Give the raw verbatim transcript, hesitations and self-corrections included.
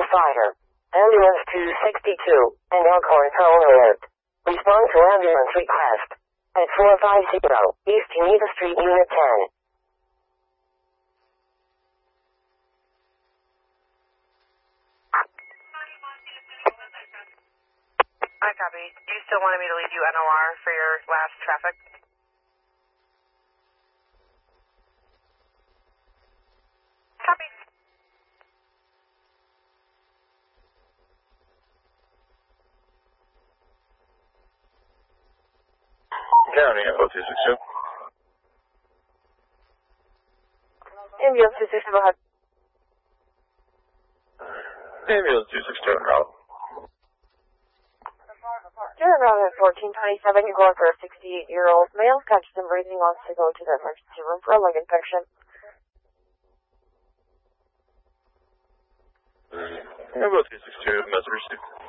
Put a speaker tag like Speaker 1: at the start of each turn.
Speaker 1: provider. Ambulance two sixty-two, and Elkhorn Town Alert. Respond to ambulance request. At four fifty East Geneva Street, Unit ten.
Speaker 2: I copy. Do you still want me to leave you N O R for your last traffic? Copy.
Speaker 3: County, info two six two.
Speaker 2: Ambulance two six two, go ahead.
Speaker 3: Ambulance two six two en route.
Speaker 2: Turn around at fourteen twenty-seven, you're going for a sixty-eight-year-old male, conscious and breathing, wants to go to the emergency room for a lung infection.
Speaker 3: Ambulance two six two, message received.